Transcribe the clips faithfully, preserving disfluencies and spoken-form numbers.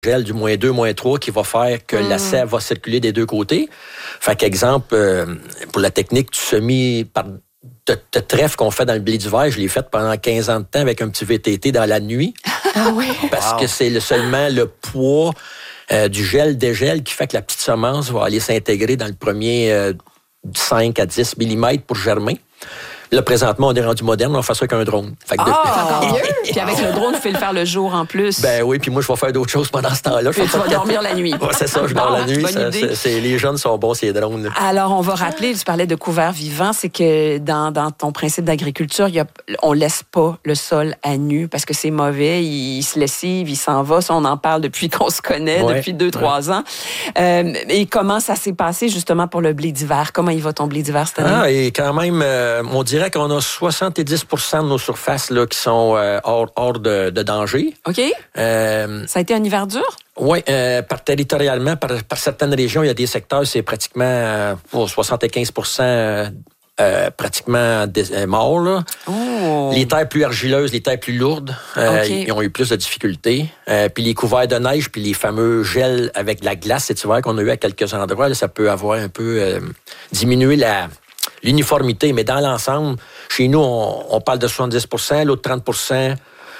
gel du moins deux, moins trois qui va faire que mmh. la sève va circuler des deux côtés. Fait qu'exemple, euh, pour la technique du semis par de, de trèfle qu'on fait dans le blé d'hiver, je l'ai faite pendant quinze ans de temps avec un petit V T T dans la nuit. Ah oui? Parce wow. que c'est le, seulement le poids euh, du gel dégel qui fait que la petite semence va aller s'intégrer dans le premier euh, cinq à dix millimètres pour germer. Là, présentement, on est rendu moderne, on fait ça avec un drone. Fait que ah, de... encore mieux! Puis avec le drone, tu fais le faire le jour en plus. Ben oui, puis moi, je vais faire d'autres choses pendant ce temps-là. Puis tu vas dormir la nuit. Ouais, c'est ça, je dors bon, la nuit. Ça, c'est, c'est, les jeunes sont bons, ces drones. Là. Alors, on va rappeler, tu parlais de couvert vivant, c'est que dans, dans ton principe d'agriculture, il y a, on laisse pas le sol à nu parce que c'est mauvais, il, il se lessive, il s'en va. Ça, on en parle depuis qu'on se connaît, ouais, depuis deux, trois ouais. ans. Euh, et comment ça s'est passé justement pour le blé d'hiver? Comment il va ton blé d'hiver cette année? Ah, et quand même, euh, on dirait qu'on a soixante-dix pour cent de nos surfaces là, qui sont euh, hors, hors de, de danger. OK. Euh, ça a été un hiver dur? Oui, euh, par territorialement, par, par certaines régions, il y a des secteurs, c'est pratiquement euh, pour soixante-quinze pour cent euh, euh, pratiquement des, euh, morts. Là. Oh. Les terres plus argileuses, les terres plus lourdes, euh, okay. ils ont eu plus de difficultés. Euh, puis les couverts de neige, puis les fameux gels avec de la glace cet hiver qu'on a eu à quelques endroits, là, ça peut avoir un peu euh, diminué la... l'uniformité, mais dans l'ensemble, chez nous, on, on parle de soixante-dix pour cent, l'autre trente pour cent,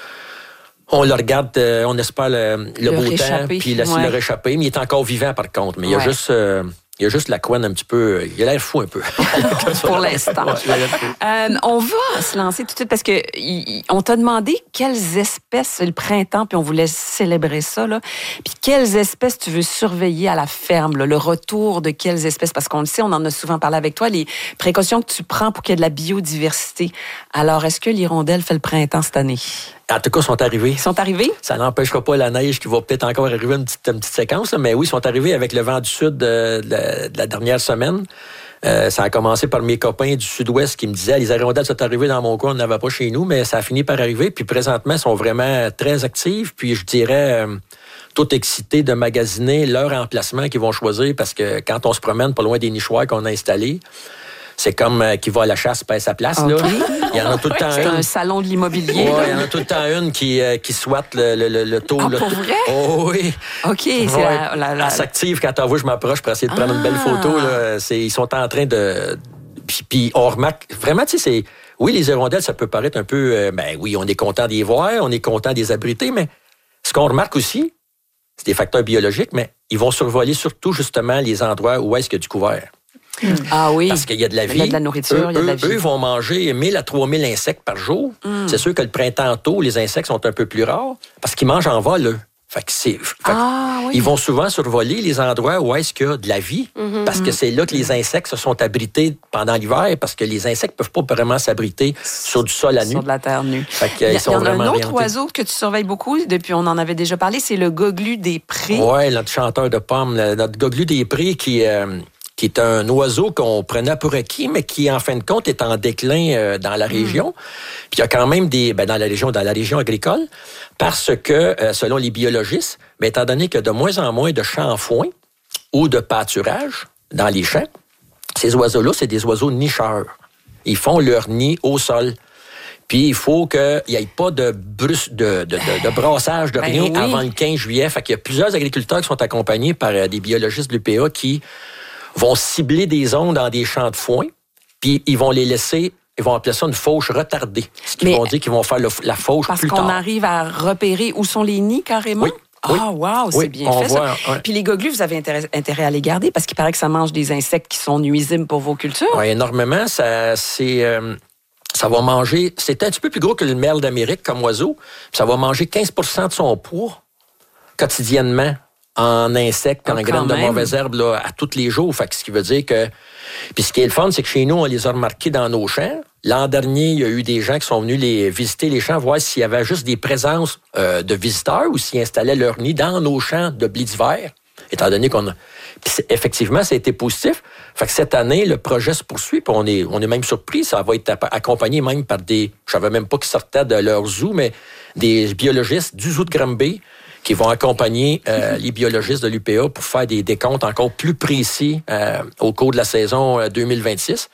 on le regarde, euh, on espère le, le, le beau temps, puis laisser ouais. le réchapper, mais il est encore vivant par contre. Mais ouais. il y a juste... Euh, Il y a juste la couenne un petit peu... Il a l'air fou un peu. Pour l'instant. Ouais, euh, on va se lancer tout de suite parce que y, on t'a demandé quelles espèces, c'est le printemps, puis on voulait célébrer ça, là. Puis quelles espèces tu veux surveiller à la ferme, là, le retour de quelles espèces, parce qu'on le sait, on en a souvent parlé avec toi, les précautions que tu prends pour qu'il y ait de la biodiversité. Alors, est-ce que l'hirondelle fait le printemps cette année? En tout cas, ils sont arrivés. Ils sont arrivés? Ça n'empêchera pas la neige qui va peut-être encore arriver une petite, une petite séquence, là, mais oui, ils sont arrivés avec le vent du sud de, de, la, de la dernière semaine. Euh, ça a commencé par mes copains du sud-ouest qui me disaient « Les hirondelles sont arrivées dans mon coin, on n'avait pas chez nous », mais ça a fini par arriver. Puis présentement, ils sont vraiment très actifs. Puis je dirais... Euh, tout excités de magasiner leur emplacement qu'ils vont choisir parce que quand on se promène pas loin des nichoirs qu'on a installés, c'est comme euh, qui va à la chasse pèse sa place. Okay. Là. Il y en a tout le temps c'est une. C'est un salon de l'immobilier. Oui, il y en a tout le temps une qui, euh, qui souhaite le, le, le taux. Ah, le pour taux. vrai? Oh oui. OK. C'est ouais. la, la, la... Elle s'active quand elle voit je m'approche pour essayer de prendre ah. une belle photo. Là. C'est, ils sont en train de... Puis, puis on remarque... Vraiment, tu sais, c'est... Oui, les hirondelles, ça peut paraître un peu... Euh, ben oui, on est content d'y voir, on est content des abriter, mais ce qu'on remarque aussi, c'est des facteurs biologiques, mais ils vont survoler surtout, justement, les endroits où est-ce qu'il y a du couvert. Mm. Ah oui. Parce qu'il y a de la vie. Il y a de la nourriture, eux, il y a de la vie. Eux vont manger mille à trois mille insectes par jour. Mm. C'est sûr que le printemps tôt, les insectes sont un peu plus rares parce qu'ils mangent en vol, eux. Fait que c'est, fait ah, oui. Ils vont souvent survoler les endroits où est-ce qu'il y a de la vie, mm-hmm. parce que c'est là que les insectes se sont abrités pendant l'hiver, parce que les insectes peuvent pas vraiment s'abriter sur du sol à nu. Sur de la terre nue. Fait que, il y a, ils sont il y en a un autre orientés. oiseau que tu surveilles beaucoup, depuis on en avait déjà parlé, c'est le goglu des prés. Oui, notre chanteur de pommes, notre goglu des prés qui... Euh, qui est un oiseau qu'on prenait pour acquis, mais qui, en fin de compte, est en déclin euh, dans la région. Mmh. Puis il y a quand même des... Ben, dans la région, dans la région agricole, parce que, euh, selon les biologistes, ben, étant donné qu'il y a de moins en moins de champs en foin ou de pâturage dans les champs, ces oiseaux-là, c'est des oiseaux nicheurs. Ils font leur nid au sol. Puis il faut qu'il n'y ait pas de, brus, de, de, de, de brassage de rien ben oui. avant le quinze juillet. Fait qu'il y a plusieurs agriculteurs qui sont accompagnés par euh, des biologistes de l'U P A qui... vont cibler des zones dans des champs de foin, puis ils vont les laisser, ils vont appeler ça une fauche retardée. Ce qu'ils vont dire qu'ils vont faire le, la fauche plus tard. Parce qu'on arrive à repérer où sont les nids, carrément? Oui. Ah, oui. wow, c'est oui, bien fait, voit, ça. Ouais. Puis les goglus, vous avez intérêt, intérêt à les garder parce qu'il paraît que ça mange des insectes qui sont nuisibles pour vos cultures. Oui, énormément. Ça, c'est... Euh, ça va manger... C'est un petit peu plus gros que le merle d'Amérique comme oiseau. Ça va manger quinze pour cent de son poids quotidiennement en insectes, en oh, graines de mauvaises herbes là, à tous les jours. Fait que ce qui veut dire que... Puis ce qui est le fun, c'est que chez nous, on les a remarqués dans nos champs. L'an dernier, il y a eu des gens qui sont venus les visiter les champs, voir s'il y avait juste des présences euh, de visiteurs ou s'ils installaient leur nid dans nos champs de blé d'hiver, étant donné qu'on a... Puis effectivement, ça a été positif. Fait que cette année, le projet se poursuit, puis on est, on est même surpris. Ça va être accompagné même par des... Je savais même pas qu'ils sortaient de leur zoo, mais des biologistes du zoo de Granby qui vont accompagner euh, les biologistes de l'U P A pour faire des décomptes encore plus précis euh, au cours de la saison euh, deux mille vingt-six.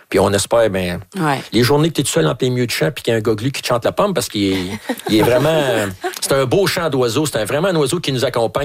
Puis on espère, ben, ouais. les journées que tu es tout seul en plein milieu de champ puis qu'il y a un goglu qui te chante la pomme parce qu'il est, il est vraiment... C'est un beau chant d'oiseau. C'est un, vraiment un oiseau qui nous accompagne